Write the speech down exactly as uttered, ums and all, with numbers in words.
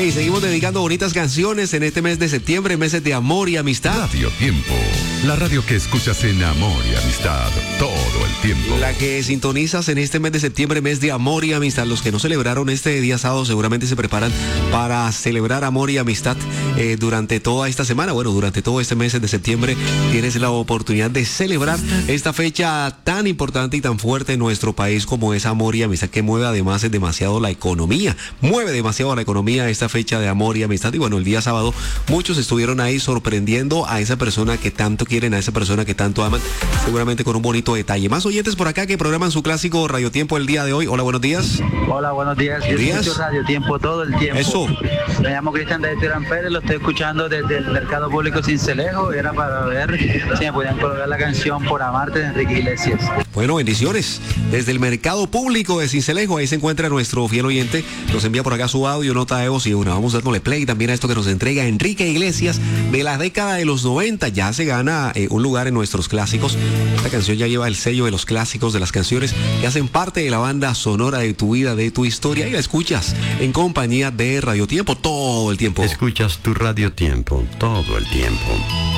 Hey, seguimos dedicando bonitas canciones en este mes de septiembre, meses de amor y amistad. Radio Tiempo, la radio que escuchas en amor y amistad todo el tiempo. La que sintonizas en este mes de septiembre, mes de amor y amistad. Los que no celebraron este día sábado seguramente se preparan para celebrar amor y amistad eh, durante toda esta semana. Bueno, durante todo este mes de septiembre tienes la oportunidad de celebrar esta fecha tan importante y tan fuerte en nuestro país como es amor y amistad, que mueve además demasiado la economía. Mueve demasiado la economía esta fecha de amor y amistad. Y bueno, el día sábado muchos estuvieron ahí sorprendiendo a esa persona que tanto quieren, a esa persona que tanto aman, seguramente con un bonito detalle. Más oyentes por acá que programan su clásico Radio Tiempo el día de hoy. Hola, buenos días. Hola, buenos días. Yo días. escucho Radio Tiempo todo el tiempo. Eso. Me llamo Cristian de Tirán Pérez, lo estoy escuchando desde el Mercado Público Cincelejo. Era para ver si me podían colocar la canción Por Amarte de Enrique Iglesias. Bueno, bendiciones. Desde el Mercado Público de Cincelejo, ahí se encuentra nuestro fiel oyente. Nos envía por acá su audio, nota de voz y bueno, vamos dándole play también a esto que nos entrega Enrique Iglesias de la década de los noventa. Ya se gana eh, un lugar en nuestros clásicos. Esta canción ya lleva el sello de los clásicos, de las canciones que hacen parte de la banda sonora de tu vida, de tu historia, y la escuchas en compañía de Radio Tiempo todo el tiempo. Escuchas tu Radio Tiempo todo el tiempo.